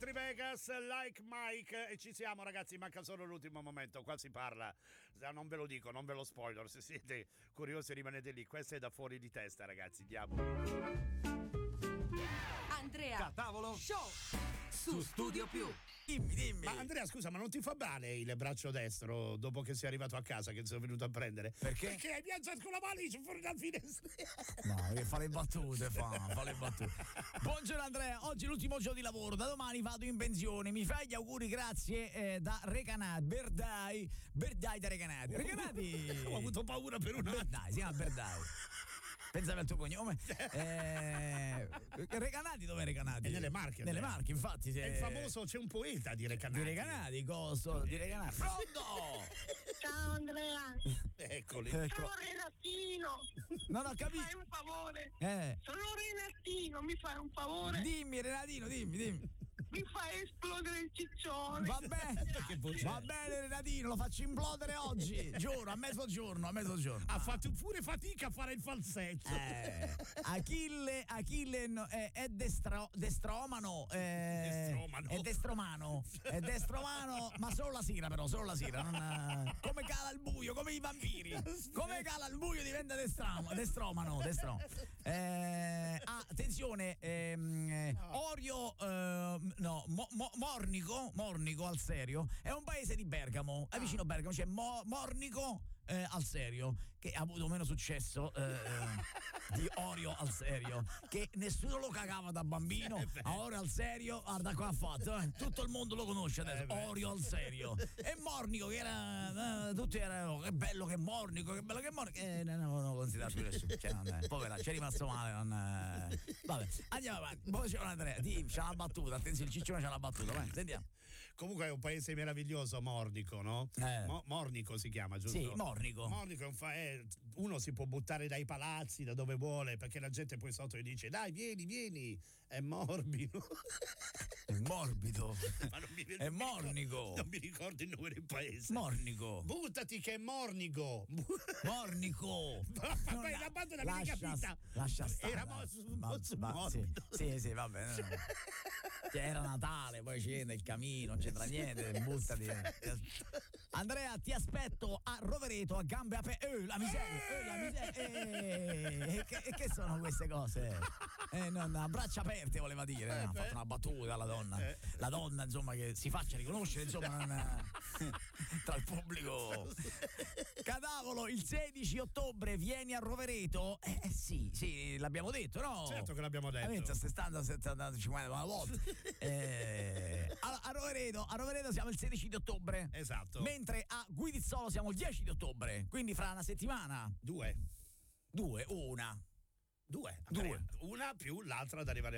Dimitri Vegas, Like Mike, e ci siamo ragazzi, manca solo l'ultimo momento, qua si parla, non ve lo dico, non ve lo spoiler, se siete curiosi rimanete lì, questo è da fuori di testa ragazzi, diavolo. Andrea Tavolo Show su Studio Più. Dimmi. Ma Andrea, scusa, ma non ti fa male il braccio destro dopo che sei arrivato a casa, che ti sono venuto a prendere? Perché? Perché hai viaggiato con la valigia fuori dal finestrino. No, che fa le battute, fa le battute. Buongiorno Andrea, oggi è l'ultimo giorno di lavoro, da domani vado in pensione. Mi fai gli auguri, grazie, da Recanati, Berdai da Recanati. Recanati! Ho avuto paura per un attimo. Berdai, si chiama Berdai. Pensavi al tuo cognome? Recanati, dov'è Recanati? È nelle Marche. Nelle Marche, infatti. È il famoso, c'è un poeta di Recanati. Di Recanati, costo, di Recanati. Pronto! Ciao Andrea, Eccoli. Ecco. sono Renatino. Non ho Mi capito. fai un favore? Eh. Sono Renatino, mi fai un favore? Dimmi Renatino, dimmi. Mi fai esplodere il ciccione. Va bene Renatino, lo faccio implodere oggi, giuro, a mezzogiorno. Ha fatto pure fatica a fare il falsetto. Achille è destromano. È destromano, ma solo la sera, non, come cala il buio, come i vampiri. Come cala il buio diventa destromano. Attenzione, Orio Mornico al serio è un paese di Bergamo, è vicino a Bergamo, c'è Mornico al serio, che ha avuto meno successo di Orio al serio, che nessuno lo cagava da bambino, a Orio al serio, guarda qua ha fatto, tutto il mondo lo conosce adesso, Orio al serio, e Mornico che era, tutti erano, che bello che è Mornico, non avevo considerato più nessuno, povera, c'è rimasto male, vabbè, andiamo avanti, poi c'è Andrea, c'è una battuta, attenzione, il ciccione c'è una battuta, vai, sentiamo. Comunque è un paese meraviglioso, Mornico, no? Mornico si chiama, giusto? Sì, Mornico uno si può buttare dai palazzi, da dove vuole, perché la gente poi sotto gli dice dai vieni, è morbido. È morbido. Ma è Mornico. Non mi ricordo il nome del paese. Mornico. Buttati che è Mornico. Vabbè, la banda l'avevi capita. Lascia stare. Era morbido. Sì, vabbè. Era Natale, poi scende il camino, non c'entra niente, buttati. Andrea, ti aspetto a Rovereto a gambe aperte. La miseria. Che sono queste cose? A braccia aperte voleva dire. Ha fatto una battuta alla donna. La donna, insomma, che si faccia riconoscere, insomma, tra il pubblico. Cadavolo, il 16 ottobre vieni a Rovereto. Sì, l'abbiamo detto, no? Certo che l'abbiamo detto. Stai andando 50 volte. A Rovereto siamo il 16 di ottobre. Esatto. Mentre a Guidizzolo siamo il 10 di ottobre. Quindi fra una settimana. Due. Una Una più l'altra ad arrivare